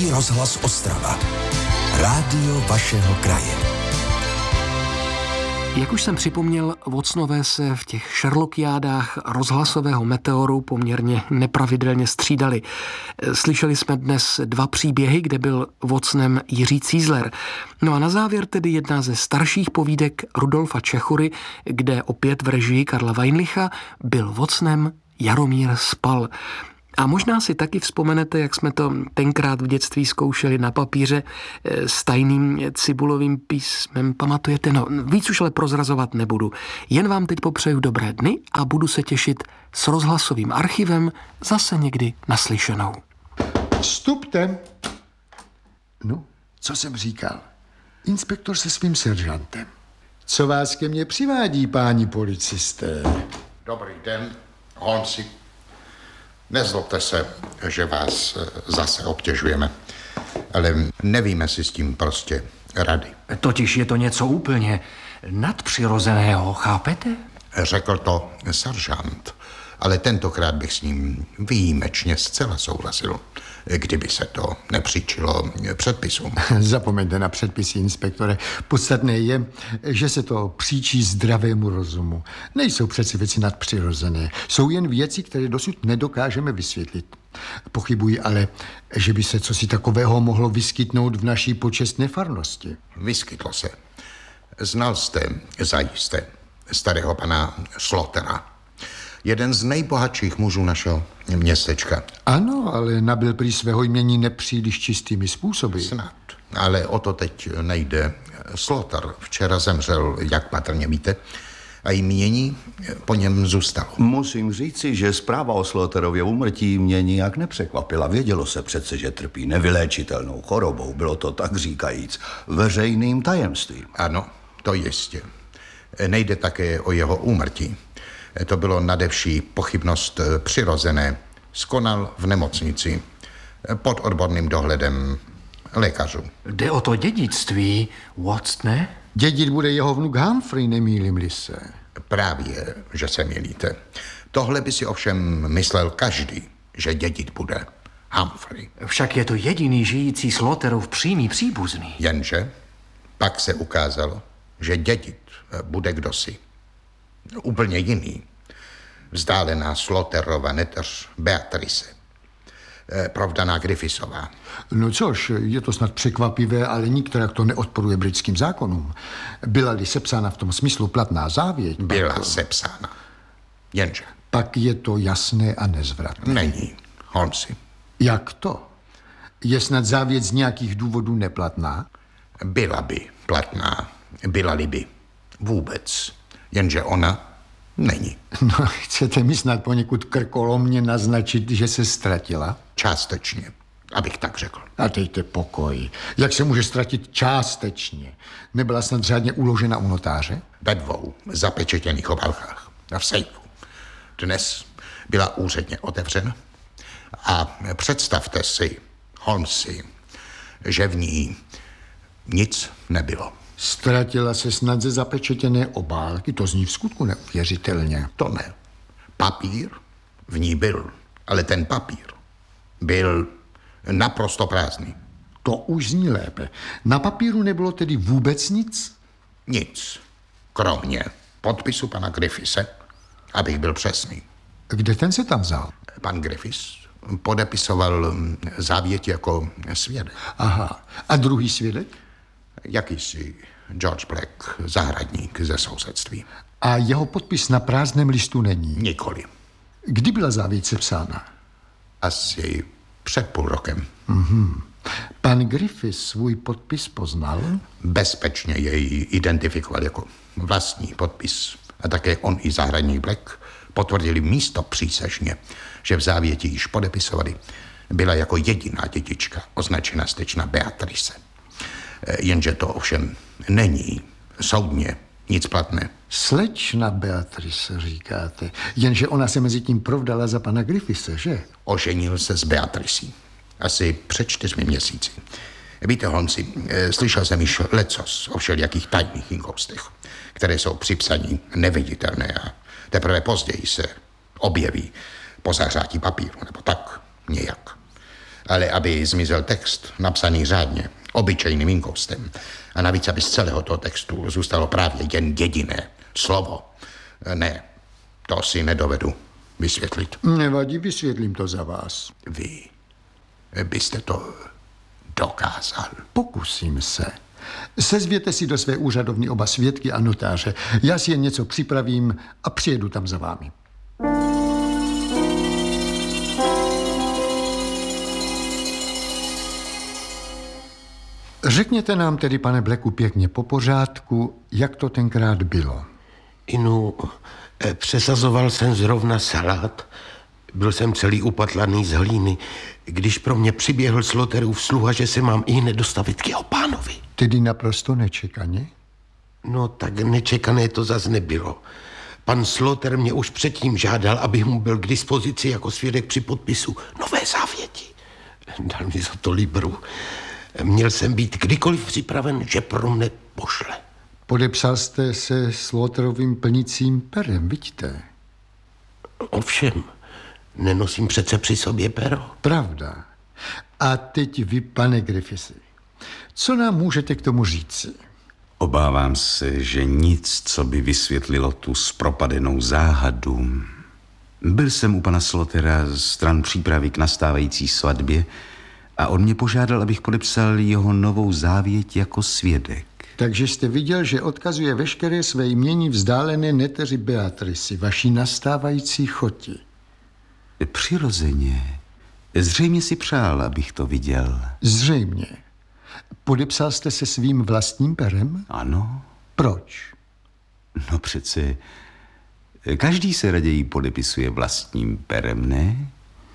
Český rozhlas Ostrava. Rádio vašeho kraje. Jak už jsem připomněl, Watsonové se v těch Sherlockiádách rozhlasového Meteoru poměrně nepravidelně střídali. Slyšeli jsme dnes 2 příběhy, kde byl Watsonem Jiří Cízler. No a na závěr tedy jedna ze starších povídek Rudolfa Čechury, kde opět v režii Karla Weinlicha byl Watsonem Jaromír Spal. A možná si taky vzpomenete, jak jsme to tenkrát v dětství zkoušeli na papíře s tajným cibulovým písmem. Pamatujete? No, víc už ale prozrazovat nebudu. Jen vám teď popřeju dobré dny a budu se těšit s rozhlasovým archivem zase někdy naslyšenou. Vstupte. No, co jsem říkal? Inspektor se svým seržantem. Co vás ke mně přivádí, páni policisté? Dobrý den, Holmesi. Nezlobte se, že vás zase obtěžujeme, ale nevíme si s tím prostě rady. Totiž je to něco úplně nadpřirozeného, chápete? Řekl to seržant, ale tentokrát bych s ním výjimečně zcela souhlasil, kdyby se to nepříčilo předpisům. Zapomeňte na předpisy, inspektore. Podstatné je, že se to příčí zdravému rozumu. Nejsou přeci věci nadpřirozené. Jsou jen věci, které dosud nedokážeme vysvětlit. Pochybuji ale, že by se cosi takového mohlo vyskytnout v naší počestné farnosti. Vyskytlo se. Znal jste zajisté starého pana Slotera. Jeden z nejbohatších mužů našeho městečka. Ano, ale nabyl prý svého jmění nepříliš čistými způsoby. Snad, ale o to teď nejde. Sloter včera zemřel, jak patrně víte, a jmění po něm zůstalo. Musím říci, že zpráva o Sloterově úmrtí mě nijak nepřekvapila. Vědělo se přece, že trpí nevyléčitelnou chorobou. Bylo to tak říkajíc veřejným tajemstvím. Ano, to jistě. Nejde také o jeho úmrtí. To bylo nadevší pochybnost přirozené. Skonal v nemocnici pod odborným dohledem lékařů. Jde o to dědictví, Watsone? Dědit bude jeho vnuk Humphrey, nemýlím-li se. Právě, že se mýlíte. Tohle by si ovšem myslel každý, že dědit bude Humphrey. Však je to jediný žijící Sloterův přímý příbuzný. Jenže pak se ukázalo, že dědit bude kdosi. Úplně jiný. Vzdálená Sloterova neteř Beatrice. Provdaná Griffithsová. No což, je to snad překvapivé, ale nikterak to neodporuje britským zákonům. Byla-li sepsána v tom smyslu platná závěť... Byla sepsána. Jenže... Pak je to jasné a nezvratné. Není, Holmesi. Jak to? Je snad závěť z nějakých důvodů neplatná? Byla by platná. Byla-li by. Vůbec. Jenže ona není. No, chcete mi snad poněkud krkolomně naznačit, že se ztratila? Částečně, abych tak řekl. A dejte pokoj. Jak se může ztratit částečně? Nebyla snad řádně uložena u notáře? Ve 2 zapečetěných obálkách a v sejfu. Dnes byla úředně otevřena a představte si, Holmesi, že v ní nic nebylo. Ztratila se snad ze zapečetěné obálky, to zní v skutku neuvěřitelně. To ne. Papír v ní byl, ale ten papír byl naprosto prázdný. To už zní lépe. Na papíru nebylo tedy vůbec nic? Nic, kromě podpisu pana Griffithse, abych byl přesný. Kde ten se tam vzal? Pan Griffiths podepisoval závěť jako svědek. Aha. A druhý svědek? Jakýsi George Black, zahradník ze sousedství. A jeho podpis na prázdném listu není? Nikoli. Kdy byla závěť sepsána? Asi před půl rokem. Pan Griffiths svůj podpis poznal? Bezpečně jej identifikoval jako vlastní podpis. A také on i zahradník Black potvrdili místo přísežně, že v závěti již podepisovali. Byla jako jediná dědička označena slečna Beatrice. Jenže to ovšem není soudně nic platné. Slečna Beatrice, říkáte. Jenže ona se mezi tím provdala za pana Griffithse, že? Oženil se s Beatricí. Asi před 4 měsíci. Víte, Holmesi, slyšel jsem již lecos o všelijakých tajných inkoustech, které jsou při psaní neviditelné a teprve později se objeví po zahřátí papíru, nebo tak nějak. Ale aby zmizel text, napsaný řádně, obyčejným inkoustem, a navíc, aby z celého toho textu zůstalo právě jen jediné slovo. Ne, to si nedovedu vysvětlit. Nevadí, vysvětlím to za vás. Vy byste to dokázal. Pokusím se. Sezvěte si do své úřadovny oba svědky a notáře. Já si jen něco připravím a přijedu tam za vámi. Řekněte nám tedy, pane Blacku, pěkně po pořádku, jak to tenkrát bylo. Přesazoval jsem zrovna salát. Byl jsem celý upatlaný z hlíny, když pro mě přiběhl Slaughterův sluha, že se mám ihned dostavit k jeho pánovi. Tedy naprosto nečekaně? No tak nečekané to zas nebylo. Pan Slaughter mě už předtím žádal, abych mu byl k dispozici jako svědek při podpisu nové závěti. Dal mi za to libru. Měl jsem být kdykoliv připraven, že pro mne pošle. Podepsal jste se Slaughterovým plnicím perem, vidíte? Ovšem, nenosím přece při sobě pero. Pravda. A teď vy, pane Griffithsi, co nám můžete k tomu říci? Obávám se, že nic, co by vysvětlilo tu zpropadenou záhadu. Byl jsem u pana Slaughter'a stran přípravy k nastávající svatbě a on mě požádal, abych podepsal jeho novou závěť jako svědek. Takže jste viděl, že odkazuje veškeré své jmění vzdálené neteři Beatrici, vaší nastávající choti. Přirozeně. Zřejmě si přál, abych to viděl. Zřejmě. Podepsal jste se svým vlastním perem? Ano. Proč? No přece, každý se raději podepisuje vlastním perem, ne?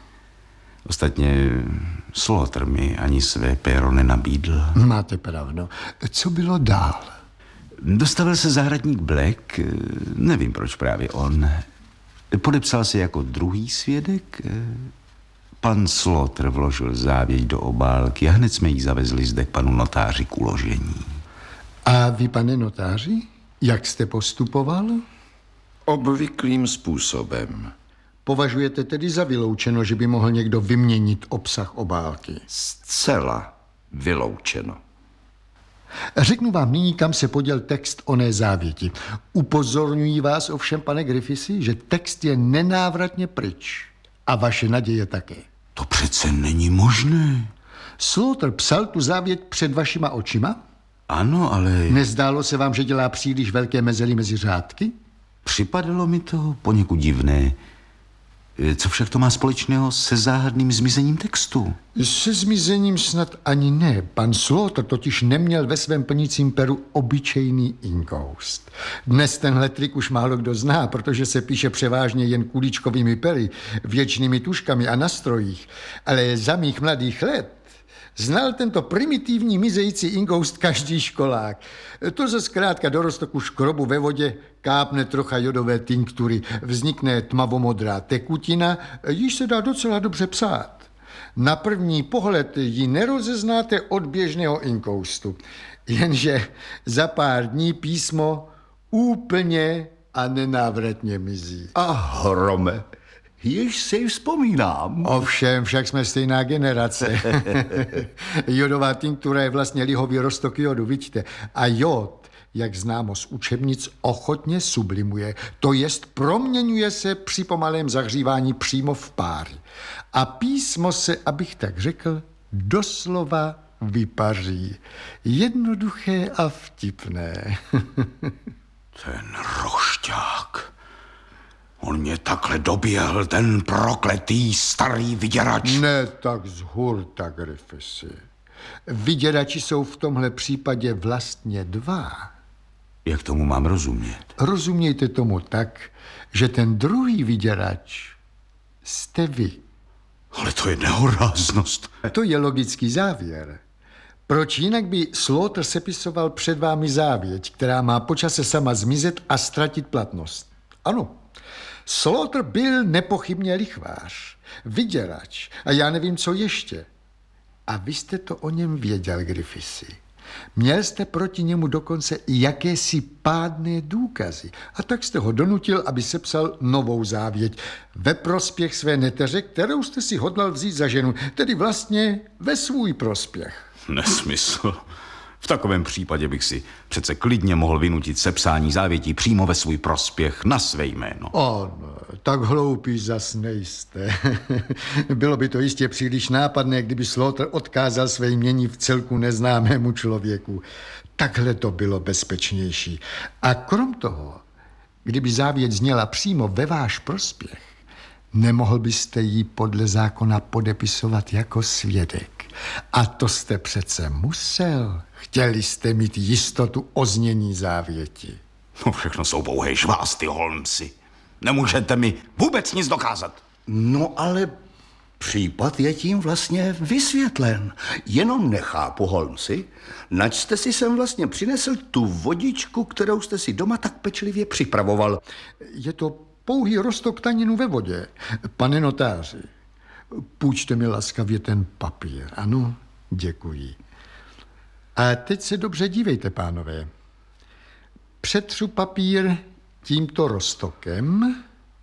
Ostatně Slaughter mi ani své péro nenabídl. Máte pravdu. Co bylo dál? Dostavil se zahradník Black, nevím proč právě on. Podepsal se jako druhý svědek. Pan Slaughter vložil závěť do obálky a hned jsme ji zavezli zde k panu notáři k uložení. A vy, pane notáři, jak jste postupoval? Obvyklým způsobem. Považujete tedy za vyloučeno, že by mohl někdo vyměnit obsah obálky? Zcela vyloučeno. Řeknu vám nyní, kam se poděl text oné závěti. Upozorňuji vás ovšem, pane Griffithsi, že text je nenávratně pryč. A vaše naděje také. To přece není možné. Slaughter psal tu závěť před vašima očima? Ano, ale... Nezdálo se vám, že dělá příliš velké mezery mezi řádky? Připadalo mi to poněkud divné. Co však to má společného se záhadným zmizením textu? Se zmizením snad ani ne. Pan Slaughter totiž neměl ve svém plnicím peru obyčejný inkoust. Dnes tenhle trik už málo kdo zná, protože se píše převážně jen kuličkovými pery, věčnými tuškami a nastrojích. Ale za mých mladých let znal tento primitivní mizející inkoust každý školák. To se zkrátka do roztoku škrobu ve vodě kápne trocha jodové tinktury, vznikne tmavomodrá tekutina, již se dá docela dobře psát. Na první pohled ji nerozeznáte od běžného inkoustu, jenže za pár dní písmo úplně a nenávratně mizí. A hrome, již si vzpomínám. Ovšem, však jsme stejná generace. Jodová tinktura je vlastně lihový roztok jodu, vidíte. A jod, jak známo z učebnic, ochotně sublimuje. To jest proměňuje se při pomalém zahřívání přímo v páry. A písmo se, abych tak řekl, doslova vypaří. Jednoduché a vtipné. Ten rošťák. On mě takhle doběhl, ten prokletý starý vyděrač. Ne tak zhurta, Griffithsi. Vyděrači jsou v tomhle případě vlastně dva. Jak tomu mám rozumět? Rozumějte tomu tak, že ten druhý vyděrač jste vy. Ale to je nehoráznost. To je logický závěr. Proč jinak by Slaughter sepisoval před vámi závěť, která má počase sama zmizet a ztratit platnost? Ano, Slaughter byl nepochybně lichvář, vyděrač a já nevím, co ještě. A vy jste to o něm věděl, Griffithsi. Měl jste proti němu dokonce i jakési pádné důkazy. A tak jste ho donutil, aby sepsal novou závěť ve prospěch své neteře, kterou jste si hodlal vzít za ženu, tedy vlastně ve svůj prospěch. Nesmysl. V takovém případě bych si přece klidně mohl vynutit sepsání závětí přímo ve svůj prospěch na své jméno. Ano, tak hloupý zas nejste. Bylo by to jistě příliš nápadné, kdyby Slaughter odkázal své jmění v celku neznámému člověku. Takhle to bylo bezpečnější. A krom toho, kdyby závěť zněla přímo ve váš prospěch, nemohl byste ji podle zákona podepisovat jako svědek. A to jste přece musel. Chtěli jste mít jistotu o znění závěti. No všechno jsou pouhé žvásty, Holmesi. Nemůžete mi vůbec nic dokázat. No ale případ je tím vlastně vysvětlen. Jenom nechápu, Holmesi, nač jste si sem vlastně přinesl tu vodičku, kterou jste si doma tak pečlivě připravoval. Je to pouhý roztok taninu ve vodě. Pane notáři, půjčte mi laskavě ten papír. Ano, děkuji. A teď se dobře dívejte, pánové. Přetřu papír tímto roztokem.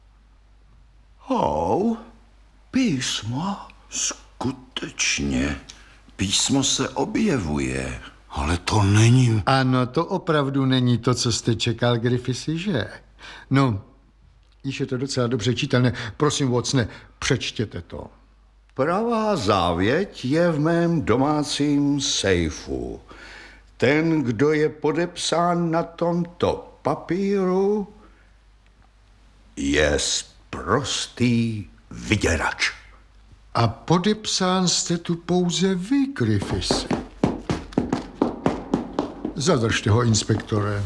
Písmo. Skutečně, písmo se objevuje. Ale to není... Ano, to opravdu není to, co jste čekal, Griffisi, že? No, již je to docela dobře čitelné. Prosím, Watsone, přečtěte to. Pravá závěť je v mém domácím sejfu. Ten, kdo je podepsán na tomto papíru, je sprostý vyděrač. A podepsán jste tu pouze vy, Griffisi. Zadržte ho, inspektore.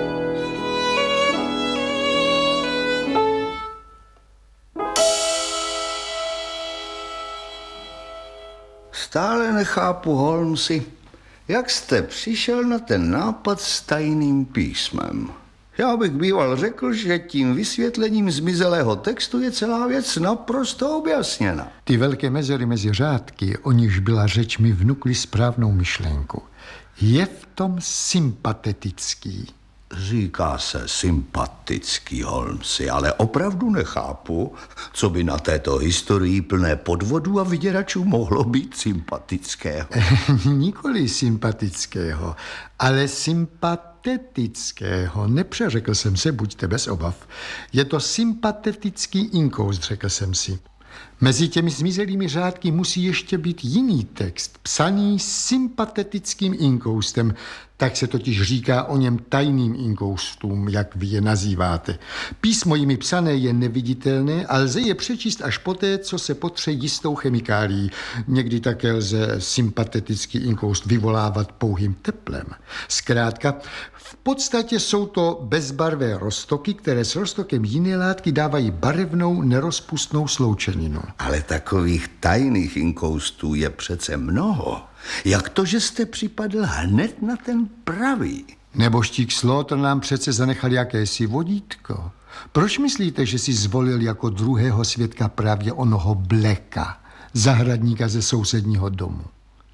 Stále nechápu, Holmesi, jak jste přišel na ten nápad s tajným písmem. Já bych býval řekl, že tím vysvětlením zmizelého textu je celá věc naprosto objasněna. Ty velké mezery mezi řádky, o nichž byla řeč, mi vnukly správnou myšlenku. Je v tom sympatetický. Říká se sympatický, Holmesi, ale opravdu nechápu, co by na této historii plné podvodů a vyděračů mohlo být sympatického. Nikoli sympatického, ale sympatetického. Nepřeřekl jsem se, buďte bez obav. Je to sympatetický inkoust, řekl jsem si. Mezi těmi zmizelými řádky musí ještě být jiný text, psaný sympatetickým inkoustem. Tak se totiž říká o něm tajným inkoustům, jak vy je nazýváte. Písmo jimi psané je neviditelné a lze je přečíst až poté, co se potře jistou chemikálií. Někdy také lze sympatetický inkoust vyvolávat pouhým teplem. Zkrátka, v podstatě jsou to bezbarvé roztoky, které s roztokem jiné látky dávají barevnou, nerozpustnou sloučeninu. Ale takových tajných inkoustů je přece mnoho. Jak to, že jste připadl hned na ten pravý? Nebožtík Slaughter nám přece zanechal jakési vodítko. Proč myslíte, že si zvolil jako druhého svědka právě onoho Blacka, zahradníka ze sousedního domu?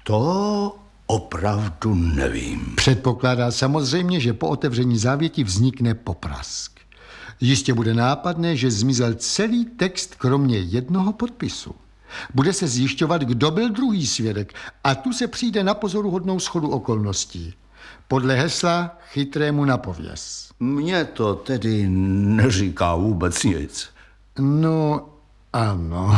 To opravdu nevím. Předpokládá samozřejmě, že po otevření závěti vznikne poprask. Jistě bude nápadné, že zmizel celý text kromě jednoho podpisu. Bude se zjišťovat, kdo byl druhý svědek a tu se přijde na pozoruhodnou shodu okolností. Podle hesla chytrému na pověs. Mně to tedy neříká vůbec nic. No, ano.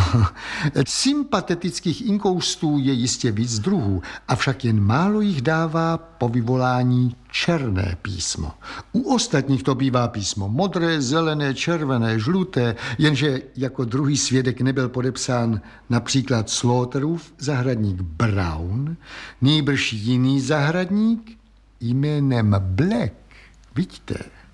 Sympatetických inkoustů je jistě víc druhů, avšak jen málo jich dává po vyvolání černé písmo. U ostatních to bývá písmo modré, zelené, červené, žluté, jenže jako druhý svědek nebyl podepsán například Slaughterův zahradník Brown, nýbrž jiný zahradník jménem Black. Vidíte?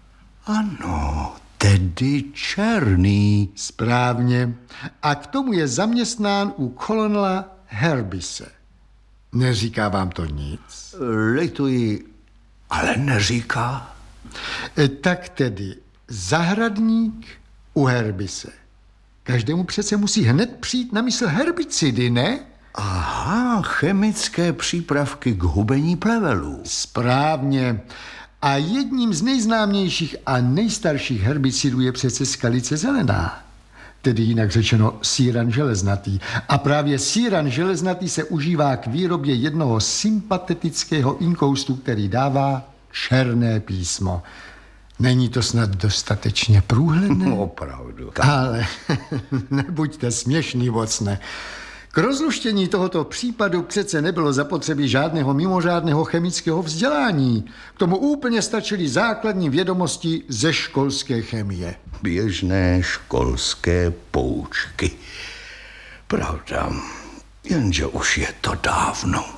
Ano, tedy černý. Správně. A k tomu je zaměstnán u kolonela Herbise. Neříká vám to nic? Lituji, ale neříká. Tak tedy zahradník u Herbise. Každému přece musí hned přijít na mysl herbicidy, ne? Aha, chemické přípravky k hubení plevelů. Správně. A jedním z nejznámějších a nejstarších herbicidů je přece skalice zelená, tedy jinak řečeno síran železnatý. A právě síran železnatý se užívá k výrobě jednoho sympatetického inkoustu, který dává černé písmo. Není to snad dostatečně průhledné? Opravdu. Ale nebuďte směšný, Watson. K rozluštění tohoto případu přece nebylo zapotřebí žádného mimořádného chemického vzdělání. K tomu úplně stačily základní vědomosti ze školské chemie. Běžné školské poučky. Pravda, jenže už je to dávno.